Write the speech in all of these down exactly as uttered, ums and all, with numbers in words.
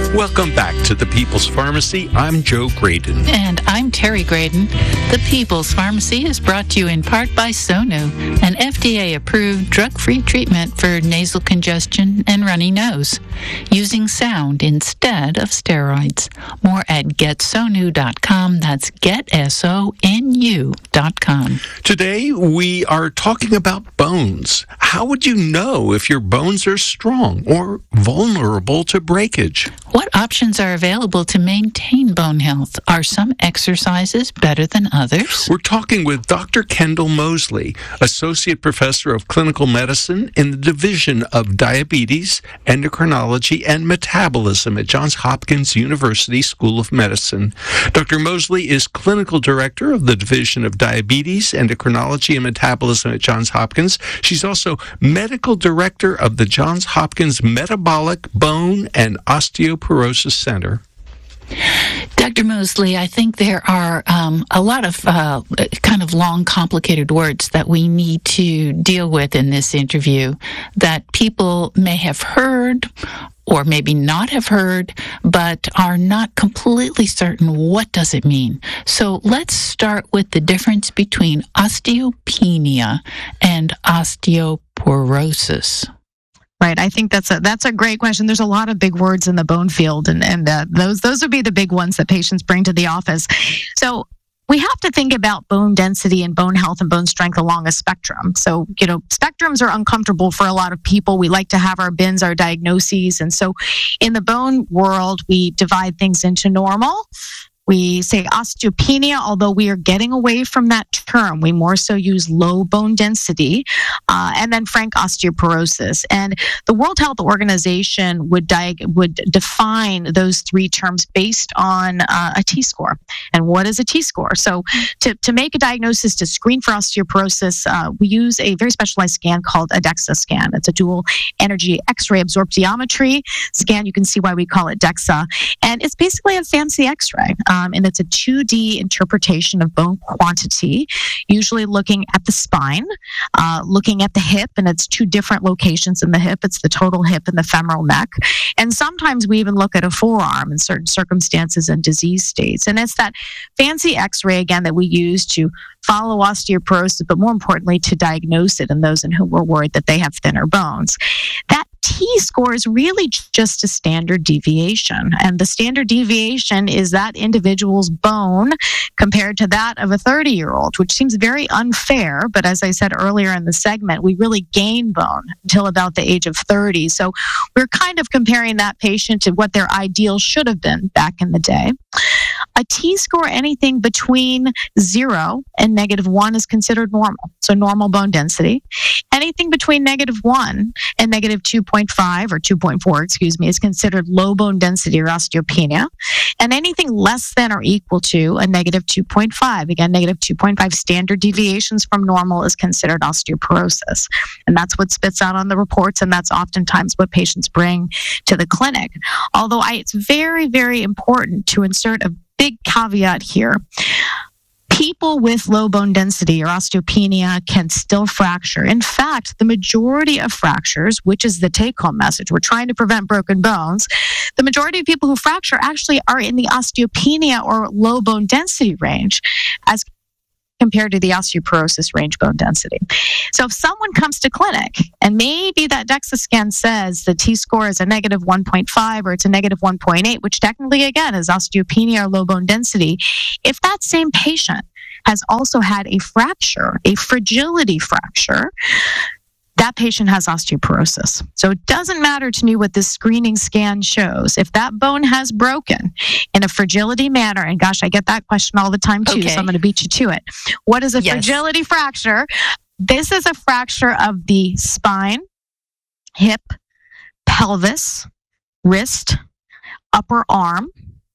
Welcome back to the People's Pharmacy. I'm Joe Graydon. And I'm Terry Graydon. The People's Pharmacy is brought to you in part by Sonu, an F D A-approved drug-free treatment for nasal congestion and runny nose, using sound instead of steroids. More at get sonu dot com. That's get S O N U dot com. Today, we are talking about bones. How would you know if your bones are strong or vulnerable to breakage? What options are available to maintain bone health? Are some exercises better than others? We're talking with Doctor Kendall Mosley, Associate Professor of Clinical Medicine in the Division of Diabetes, Endocrinology, and Metabolism at Johns Hopkins University School of Medicine. Doctor Mosley is Clinical Director of the Division of Diabetes, Endocrinology, and Metabolism at Johns Hopkins. She's also Medical Director of the Johns Hopkins Metabolic Bone and Osteoporosis Center. Doctor Mosley, I think there are um, a lot of uh, kind of long, complicated words that we need to deal with in this interview that people may have heard or maybe not have heard, but are not completely certain what does it mean. So let's start with the difference between osteopenia and osteoporosis. Right. I think that's a that's a great question. There's a lot of big words in the bone field, and and uh, those those would be the big ones that patients bring to the office. So we have to think about bone density and bone health and bone strength along a spectrum. So, you know, spectrums are uncomfortable for a lot of people. We like to have our bins, our diagnoses. And so in the bone world, we divide things into normal. We say osteopenia, although we are getting away from that term. We more so use low bone density, uh, and then frank osteoporosis. And the World Health Organization would diag- would define those three terms based on uh, a T-score. And what is a T-score? So to, to make a diagnosis, to screen for osteoporosis, uh, we use a very specialized scan called a DEXA scan. It's a dual energy X-ray absorptiometry scan. You can see why we call it DEXA. And it's basically a fancy X-ray. Um, and it's a two D interpretation of bone quantity, usually looking at the spine, uh, looking at the hip, and it's two different locations in the hip. It's the total hip and the femoral neck. And sometimes we even look at a forearm in certain circumstances and disease states. And it's that fancy X-ray, again, that we use to follow osteoporosis, but more importantly, to diagnose it in those in whom we're worried that they have thinner bones. That T-score is really just a standard deviation. And the standard deviation is that individual's bone compared to that of a thirty-year-old, which seems very unfair. But as I said earlier in the segment, we really gain bone until about the age of thirty. So we're kind of comparing that patient to what their ideal should have been back in the day. A T-score, anything between zero and negative one is considered normal. So normal bone density. Anything between negative one and negative two point five or two point four, excuse me, is considered low bone density or osteopenia. And anything less than or equal to a negative two point five, again, negative two point five standard deviations from normal is considered osteoporosis. And that's what spits out on the reports, and that's oftentimes what patients bring to the clinic. Although I, it's very, very important to insert a big caveat here. People with low bone density or osteopenia can still fracture. In fact, the majority of fractures, which is the take-home message, we're trying to prevent broken bones, the majority of people who fracture actually are in the osteopenia or low bone density range as compared to the osteoporosis range bone density. So if someone comes to clinic and maybe that DEXA scan says the T-score is a negative one point five or it's a negative one point eight, which technically, again, is osteopenia or low bone density, if that same patient has also had a fracture, a fragility fracture, that patient has osteoporosis. So it doesn't matter to me what this screening scan shows. If that bone has broken in a fragility manner, and gosh, I get that question all the time too, Okay. so I'm going to beat you to it. What is a Yes. fragility fracture? This is a fracture of the spine, hip, pelvis, wrist, upper arm,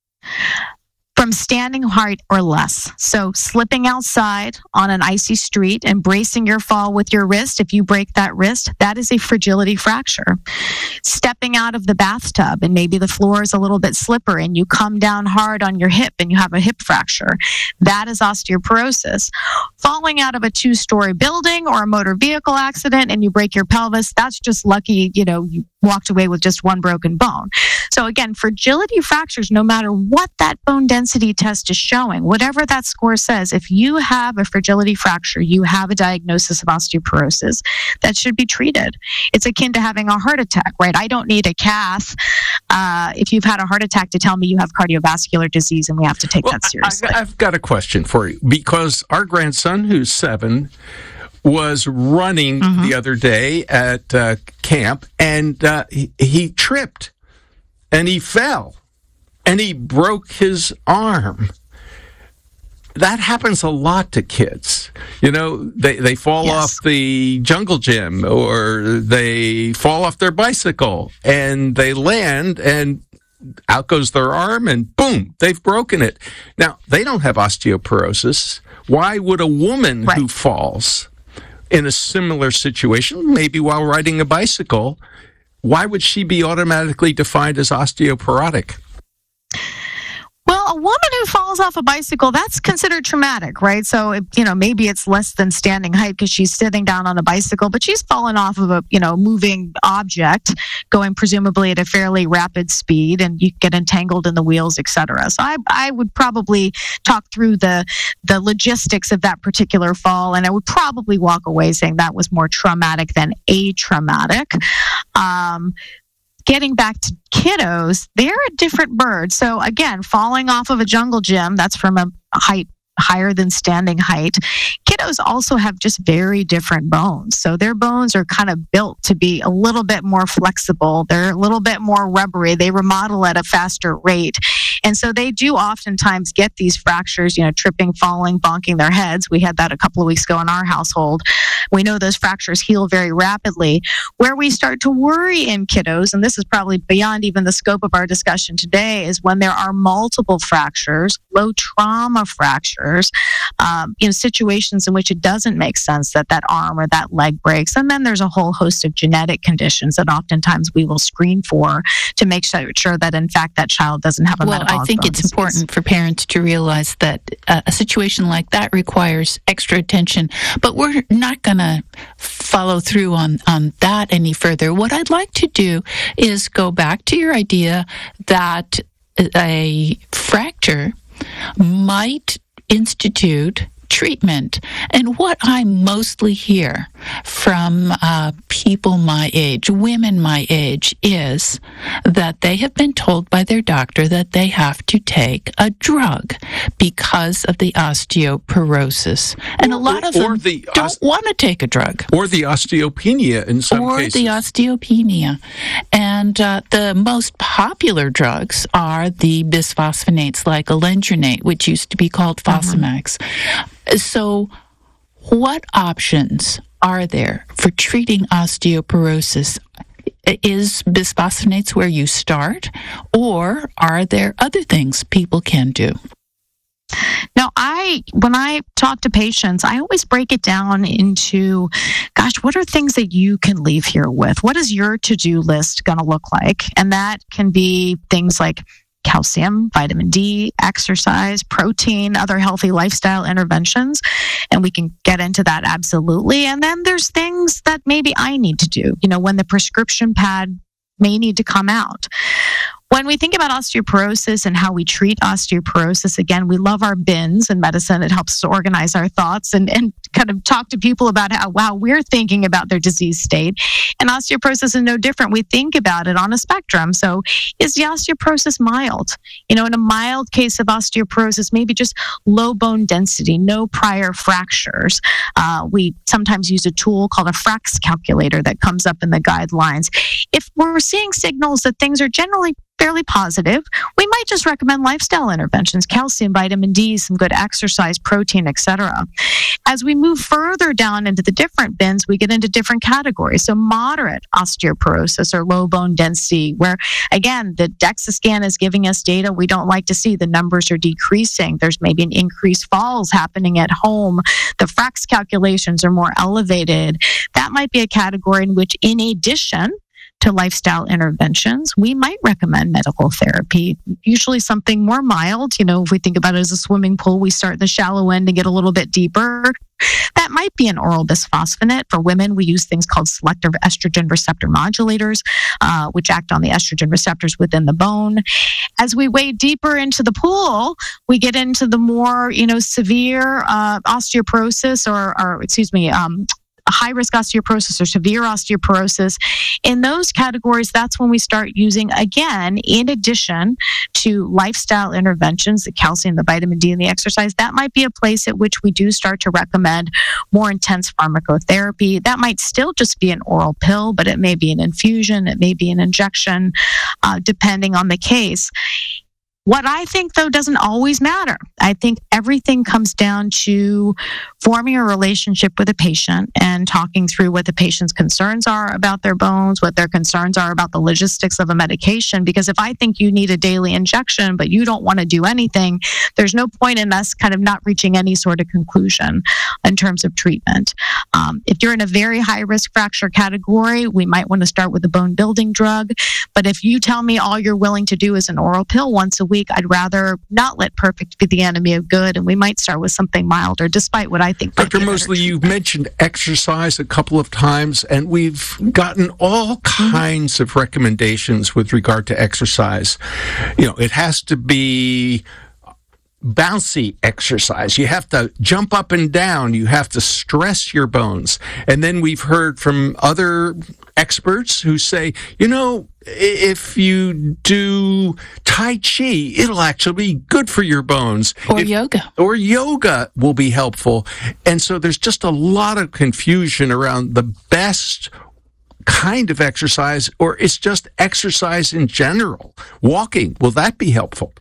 from standing height or less. So slipping outside on an icy street and bracing your fall with your wrist, if you break that wrist, that is a fragility fracture. Stepping out of the bathtub and maybe the floor is a little bit slippery and you come down hard on your hip and you have a hip fracture, that is osteoporosis. Falling out of a two-story building or a motor vehicle accident and you break your pelvis, that's just lucky, you know, you walked away with just one broken bone. So again, fragility fractures, no matter what that bone density test is showing, whatever that score says, if you have a fragility fracture, you have a diagnosis of osteoporosis that should be treated. It's akin to having a heart attack, right? I don't need a cath uh, if you've had a heart attack to tell me you have cardiovascular disease, and we have to take well, that seriously. I, I've got a question for you, because our grandson, who's seven, was running mm-hmm. the other day at uh, camp, and uh, he, he tripped, and he fell, and he broke his arm. That happens a lot to kids. You know, they, they fall yes. off the jungle gym, or they fall off their bicycle, and they land, and out goes their arm, and boom, they've broken it. Now, they don't have osteoporosis. Why would a woman right. who falls in a similar situation, maybe while riding a bicycle, why would she be automatically defined as osteoporotic? Well, a woman who falls off a bicycle, that's considered traumatic, right? So, it, you know, maybe it's less than standing height because she's sitting down on a bicycle, but she's fallen off of a, you know, moving object going presumably at a fairly rapid speed, and you get entangled in the wheels, et cetera. So I, I would probably talk through the, the logistics of that particular fall, and I would probably walk away saying that was more traumatic than atraumatic. Um, Getting back to kiddos, they're a different bird. So again, falling off of a jungle gym, that's from a height higher than standing height. Kiddos also have just very different bones. So their bones are kind of built to be a little bit more flexible. They're a little bit more rubbery. They remodel at a faster rate. And so they do oftentimes get these fractures, you know, tripping, falling, bonking their heads. We had that a couple of weeks ago in our household. We know those fractures heal very rapidly. Where we start to worry in kiddos, and this is probably beyond even the scope of our discussion today, is when there are multiple fractures, low trauma fractures, um, you know, situations in which it doesn't make sense that that arm or that leg breaks. And then there's a whole host of genetic conditions that oftentimes we will screen for to make sure that, in fact, that child doesn't have a well, metabolic I think bone it's disease. important for parents to realize that uh, a situation like that requires extra attention, but we're not going to follow through on, on that any further. What I'd like to do is go back to your idea that a fracture might institute treatment. And what I mostly hear from uh, people my age, women my age, is that they have been told by their doctor that they have to take a drug because of the osteoporosis. And or, a lot of them the don't os- want to take a drug. Or the osteopenia in some or cases. Or the osteopenia. And uh, the most popular drugs are the bisphosphonates like alendronate, which used to be called Fosamax. Mm-hmm. So what options are there for treating osteoporosis? Is bisphosphonates where you start, or are there other things people can do? Now, I when I talk to patients, I always break it down into, gosh, what are things that you can leave here with? What is your to-do list going to look like? And that can be things like calcium, vitamin D, exercise, protein, other healthy lifestyle interventions. And we can get into that absolutely. And then there's things that maybe I need to do, you know, when the prescription pad may need to come out. When we think about osteoporosis and how we treat osteoporosis, again, we love our bins in medicine. It helps us organize our thoughts and, and kind of talk to people about how, wow, we're thinking about their disease state. And osteoporosis is no different. We think about it on a spectrum. So is the osteoporosis mild? You know, in a mild case of osteoporosis, maybe just low bone density, no prior fractures. Uh, we sometimes use a tool called a Frax calculator that comes up in the guidelines. If we're seeing signals that things are generally fairly positive, we might just recommend lifestyle interventions, calcium, vitamin D, some good exercise, protein, et cetera. As we move further down into the different bins, we get into different categories. So moderate osteoporosis or low bone density, where again, the DEXA scan is giving us data we don't like to see. The numbers are decreasing. There's maybe an increased falls happening at home. The Frax calculations are more elevated. That might be a category in which, in addition to lifestyle interventions, we might recommend medical therapy, usually something more mild. You know, if we think about it as a swimming pool, we start in the shallow end and get a little bit deeper. That might be an oral bisphosphonate. For women, we use things called selective estrogen receptor modulators, uh, which act on the estrogen receptors within the bone. As we wade deeper into the pool, we get into the more, you know, severe uh, osteoporosis or, or, excuse me, um, high-risk osteoporosis or severe osteoporosis. In those categories, that's when we start using, again, in addition to lifestyle interventions, the calcium, the vitamin D, and the exercise, that might be a place at which we do start to recommend more intense pharmacotherapy. That might still just be an oral pill, but it may be an infusion, it may be an injection, uh, depending on the case. What I think, though, doesn't always matter. I think everything comes down to forming a relationship with a patient and talking through what the patient's concerns are about their bones, what their concerns are about the logistics of a medication. Because if I think you need a daily injection, but you don't want to do anything, there's no point in us kind of not reaching any sort of conclusion in terms of treatment. Um, if you're in a very high-risk fracture category, we might want to start with a bone-building drug. But if you tell me all you're willing to do is an oral pill once a week, I'd rather not let perfect be the enemy of good, and we might start with something milder, despite what I think. Doctor Mosley, you've mentioned exercise a couple of times, and we've gotten all kinds of recommendations with regard to exercise. You know, it has to be bouncy exercise. You have to jump up and down. You have to stress your bones. And then we've heard from other experts who say, you know, if you do Tai Chi, it'll actually be good for your bones. Or if, yoga. Or yoga will be helpful. And so there's just a lot of confusion around the best kind of exercise, or it's just exercise in general. Walking, will that be helpful?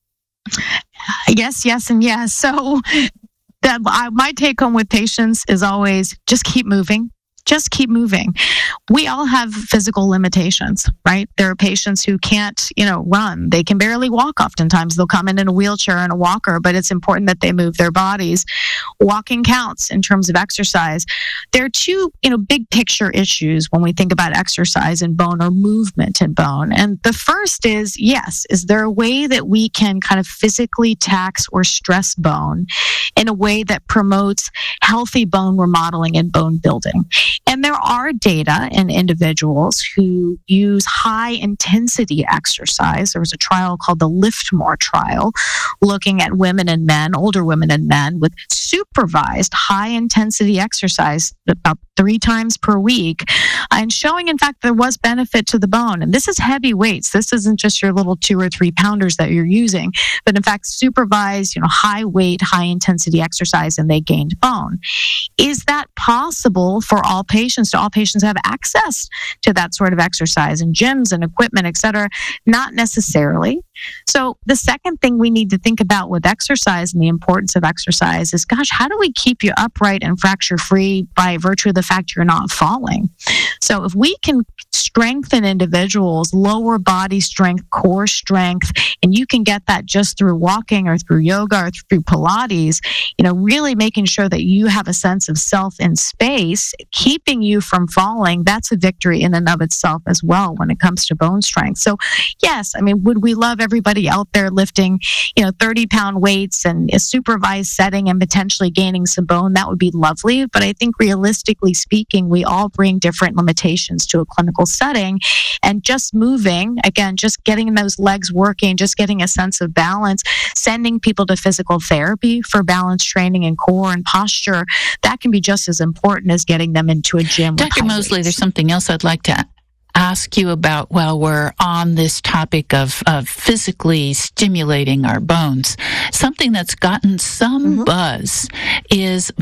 Yes, yes, and yes. So that I, my take home with patients is always just keep moving. Just keep moving. We all have physical limitations, right? There are patients who can't, you know, run. They can barely walk oftentimes. They'll come in in a wheelchair and a walker, but it's important that they move their bodies. Walking counts in terms of exercise. There are two, you know, big picture issues when we think about exercise in bone or movement in bone. And the first is, yes, is there a way that we can kind of physically tax or stress bone in a way that promotes healthy bone remodeling and bone building? And there are data in individuals who use high intensity exercise. There was a trial called the Liftmore trial looking at women and men, older women and men, with supervised high intensity exercise about three times per week, and showing, in fact, there was benefit to the bone. And this is heavy weights. This isn't just your little two or three pounders that you're using, but in fact, supervised, you know, high weight, high intensity exercise, and they gained bone. Is that possible for all patients? Do all patients have access to that sort of exercise in gyms and equipment, et cetera? Not necessarily. So the second thing we need to think about with exercise and the importance of exercise is, gosh, how do we keep you upright and fracture free by virtue of the fact you're not falling? So if we can strengthen individuals, lower body strength, core strength, and you can get that just through walking or through yoga or through Pilates, you know, really making sure that you have a sense of self in space, keeping you from falling, that's a victory in and of itself as well when it comes to bone strength. So yes, I mean, would we love everybody out there lifting, you know, thirty pound weights and a supervised setting and potentially gaining some bone? That would be lovely. But I think realistically speaking, we all bring different limitations to a clinical setting, and just moving, again, just getting those legs working, just getting a sense of balance, sending people to physical therapy for balance training and core and posture, that can be just as important as getting them into a gym. Doctor Mosley, weights. There's something else I'd like to ask you about while we're on this topic of, of physically stimulating our bones. Something that's gotten some mm-hmm. buzz is